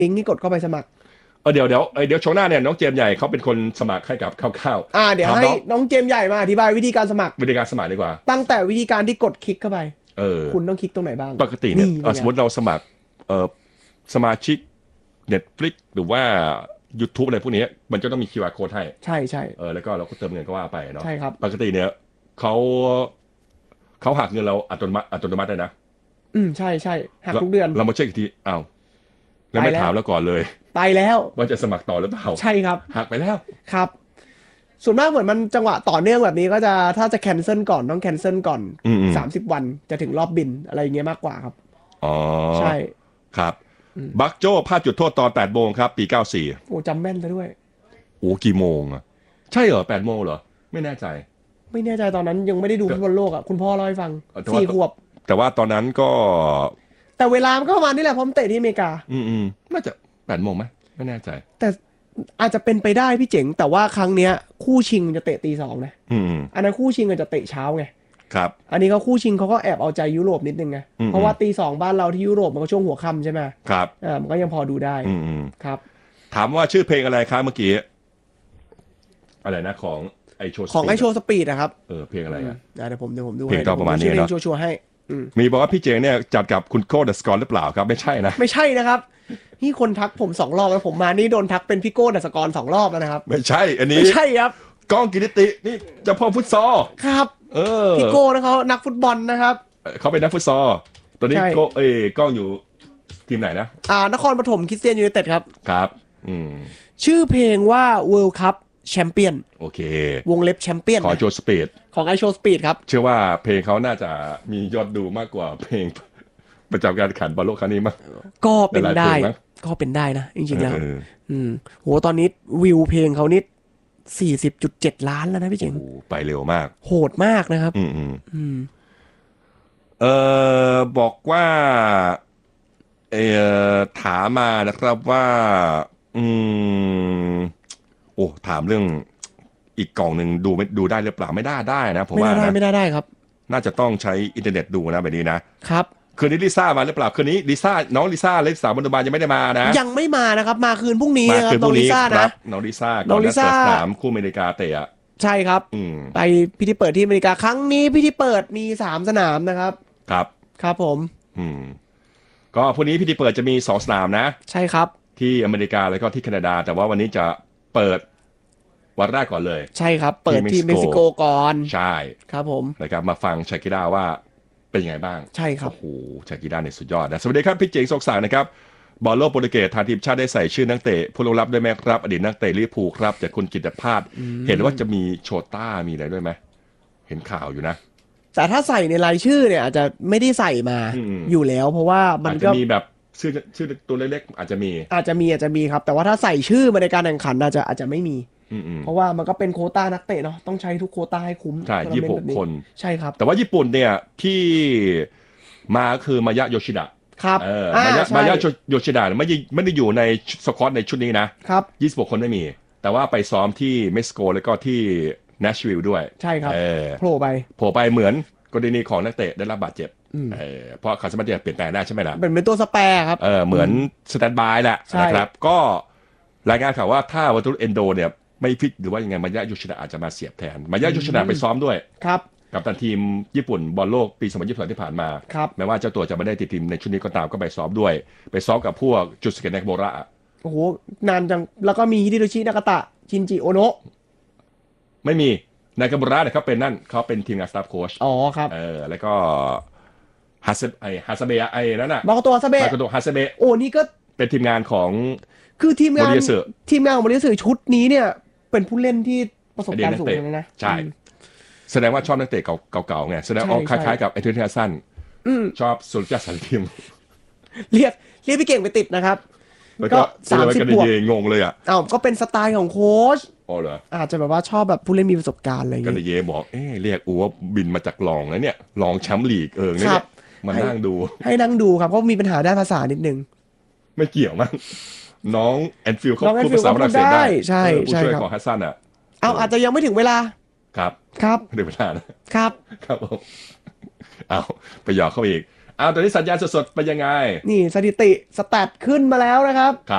อิงนี่กดเข้าไปสมัครเดี๋ยวช่วงหน้าเนี่ยน้องเจมส์ใหญ่เขาเป็นคนสมัครให้กับข้าวเดี๋ยวให้น้องเจมส์ใหญ่มาอธิบายวิธีการสมัครดีกว่าตั้งแต่วิธีการที่กดคลิกเข้าไปคุณต้องคลิกตรงไหนบ้างปกติเนี่ยสมมติเราสมัครสมาชิก Netflix หรือว่า YouTube อะไรพวกนี้มันจะต้องมี QR code ให้ใช่แล้วก็เราก็เติมเงินก็ว่าไปเนาะใช่ครับปกติเนี่ยเขาหักเงินเราอัตโนมัติได้นะใช่หักทุกเดือนเรามาเช็คอีกทีอ้าวแล้วไม่ถามแล้วก่อนเลยไปแล้วว่าจะสมัครต่อหรือเปล่าใช่ครับหักไปแล้วครับส่วนมากเหมือนมันจังหวะต่อเนื่องแบบนี้ก็จะถ้าจะแคนเซิลก่อนต้องแคนเซิลก่อน30 วันจะถึงรอบบินอะไรอย่างเงี้ยมากกว่าครับใช่ครับบักโจ้พลาดจุดโทษตอน8 โมงครับปี94 โอ้จำแม่นซะด้วยโอ้กี่โมงอะใช่เหรอ8 โมงเหรอไม่แน่ใจตอนนั้นยังไม่ได้ดูฟุตบอลโลกอ่ะคุณพ่อเล่าให้ฟัง4 ขวบแต่ว่าตอนนั้นก็แต่เวลามันก็ประมาณนี้แหละเพราะมันเตะที่อเมริกาน่าจะ8 โมงไหมไม่แน่ใจแต่อาจจะเป็นไปได้พี่เจ๋งแต่ว่าครั้งเนี้ยคู่ชิงจะเตะตี 2นะอันนั้นคู่ชิงอาจจะเตะเช้าไงครับอันนี้ก็คู่ชิงเขาก็แอบเอาใจยุโรปนิดนึงไงเพราะว่าตี 2บ้านเราที่ยุโรปมันก็ช่วงหัวค่ำใช่ไหมครับมันก็ยังพอดูได้ครับถามว่าชื่อเพลงอะไรครับเมื่อกี้อะไรนะของไอโชว์สปีดนะครับเพลงอะไรอ่ะเดี๋ยวผมดูเพลงก็ประมาณนี้เนาะชัวร์ให้มีบอกว่าพี่เจงเนี่ยจัดกับคุณโก้เดอะสกอร์หรือเปล่าครับไม่ใช่นะไม่ใช่นะครับนี่คนทักผม2 รอบแล้วผมมานี่โดนทักเป็นพี่โก้เดอะสกอร์2 รอบแล้วนะครับไม่ใช่อันนี้ไม่ใช่ครับก้องกิติตินี่เจ้าพ่อฟุตซอลครับพี่โก้นะเขานักฟุตบอลนะครับเขาเป็นนักฟุตซอลตอนนี้ก้องอยู่ทีมไหนนะนครปฐมคริสเตียนยูไนเต็ดครับครับชื่อเพลงว่า World Cup แชมเปี้ยนโอเควงเล็บแชมเปี้ยนของโชว์สปีดของไอโชว์สปีดครับเชื่อว่าเพลงเขาน่าจะมียอดดูมากกว่าเพลงประจำการแข่งขันบอลโลกครั้งนี้มั้งก็เป็นได้นะจริงๆแล้วโหตอนนี้วิวเพลงเขานี่40.7 ล้านแล้วนะพี่เจ๋งไปเร็วมากโหดมากนะครับบอกว่าถามมานะครับว่าถามเรื่องอีกกล่องหนึ่งดูได้หรือเปล่าไม่ได้นะผมว่าไม่ได้ครับน่าจะต้องใช้อินเทอร์เน็ตดูนะแบบนี้นะครับคืนนี้ลิซ่ามาหรือเปล่าคืนนี้น้องลิซ่าเลสาวบนบานยังไม่ได้มานะยังไม่มานะครับมาคืนพรุ่งนี้นะครับน้องลิซ่านะน้องลิซ่าก่อนสนามคู่อเมริกาเตะใช่ครับไปพิธีเปิดที่อเมริกาครั้งนี้พิธีเปิดมี3 สนามนะครับครับผมก็พรุ่งนี้พิธีเปิดจะมี2 สนามนะใช่ครับที่อเมริกาแล้วก็ที่แคนาดาแต่ว่าวันนี้จะเปิดวันแรกก่อนเลยใช่ครับเปิดที่เม็กซิโกก่อนใช่ครับผมนะครับมาฟังชาคิราว่าเป็นยังไงบ้างใช่ครับโอ้โหชาคิราเนี่ยสุดยอดนะสวัสดีครับพี่เจ๋งทรงศักดิ์นะครับบอลโลกโปรตุเกสทางทีมชาติได้ใส่ชื่อนักเตะผู้ลงรับด้วยไหมครับอดีตนักเตะลิเวอร์พูลครับจากคุณกิตติพาสเห็นว่าจะมีโชต้ามีอะไรด้วยไหมเห็นข่าวอยู่นะแต่ถ้าใส่ในรายชื่อเนี่ยอาจจะไม่ได้ใส่มาอยู่แล้วเพราะว่ามันก็มีแบบชื่อตัวเล็กๆอาจจะมีครับแต่ว่าถ้าใส่ชื่อมาในการแข่งขันอาจจะไม่มีเพราะว่ามันก็เป็นโควต้านักเตะเนาะต้องใช้ทุกโควต้าให้คุ้มใช่26 คนใช่ครับแต่ว่าญี่ปุ่นเนี่ยที่มาคือมายะโยชิดะครับมายะโยชิดะไม่ได้อยู่ในสควอตในชุดนี้นะครับ26 คนไม่มีแต่ว่าไปซ้อมที่เม็กซิโกแล้วก็ที่เนชวิลล์ด้วยใช่ครับโผล่ไปเหมือนกรณีของนักเตะได้รับบาดเจ็บเพราะเขาสามารถจะเปลี่ยนแปลงได้ใช่ไหมล่ะเป็นตัวสแปร์ครับเหมือนสแตนด์บายแหละนะครับก็รายงานข่าวว่าถ้าวัตถุเอนโดเนี่ยไม่ฟิตหรือว่ายังไงมายะโยชิดะอาจจะมาเสียบแทนมายะโยชิดะไปซ้อมด้วยครับกับทีมญี่ปุ่นบอลโลกปี2022ที่ผ่านมาแม้ว่าเจ้าตัวจะไม่ได้ติดทีมในชุดนี้ก็ตามก็ไปซ้อมด้วยไปซ้อมกับพวกจุดสเกตเนกโบระโอ้โหนานจังแล้วก็มีฮิเดโตชินากาตะชินจิโอโนะไม่มีนากาโบระเนี่ยเขาเป็นทีมงานสตาฟโค้ชครับแล้วก็ฮาซาเบะนั่นน่ะมาโกโตฮาซาเบะโอ้นี่ก็เป็นทีมงานของคือทีมงานของโมริยาสึชุดนี้เนี่ยเป็นผู้เล่นที่ประสบการณ์สูงเลยนะใช่แสดงว่าชอบนักเตะเก่าๆไงแสดงออกคล้ายๆกับไอเทอร์เทสันชอบสุลจัสสันทีมเรียกพี่เก่งไปติดนะครับก็30 บวกงงเลยก็เป็นสไตล์ของโค้ชเหรออาจจะแบบว่าชอบแบบผู้เล่นมีประสบการณ์อะไรอย่างเงี้ยก็เลยบอกเรียกว่าบินมาจากรองนะเนี่ยรองแชมป์ลีกเนี่ยมานั่งดูให้นั่งดูครับเพราะมีปัญหาด้านภาษานิดนึงไม่เกี่ยวมั้งน้องแอนฟิลด์เขาพูดภาษาฝรั่งเศสได้ใช่ผู้ช่วยของฮัสซันอาจจะยังไม่ถึงเวลาครับไม่ถึงเวลานะครับผมไปหยอกเขาอีกตอนนี้สัญญาณสดๆเป็นยังไงนี่สถิติสแตทขึ้นมาแล้วนะครับ